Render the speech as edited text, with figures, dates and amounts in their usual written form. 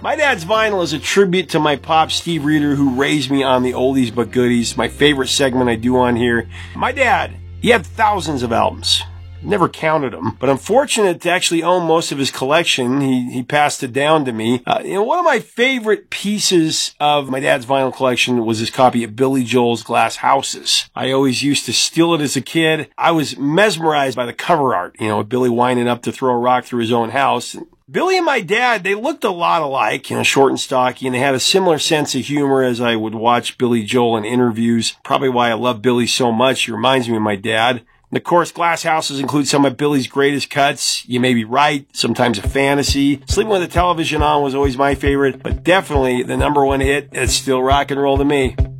My Dad's Vinyl is a tribute to my pop, Steve Reeder, who raised me on the oldies but goodies. My favorite segment I do on here. My dad, he had thousands of albums. Never counted them, but I'm fortunate to actually own most of his collection. He passed it down to me. One of my favorite pieces of my dad's vinyl collection was his copy of Billy Joel's Glass Houses. I always used to steal it as a kid. I was mesmerized by the cover art, with Billy winding up to throw a rock through his own house. Billy and my dad, they looked a lot alike, short and stocky, and they had a similar sense of humor as I would watch Billy Joel in interviews. Probably why I love Billy so much. He reminds me of my dad. And of course, Glass Houses include some of Billy's greatest cuts. You May Be Right, sometimes a fantasy. Sleeping with the Television On was always my favorite, but definitely the number one hit. It's still rock and roll to me.